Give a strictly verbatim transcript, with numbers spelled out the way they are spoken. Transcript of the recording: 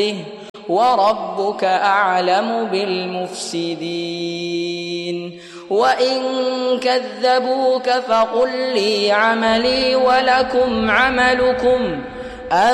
وربك أعلم بالمفسدين وإن كذبوك فقل لي عملي ولكم عملكم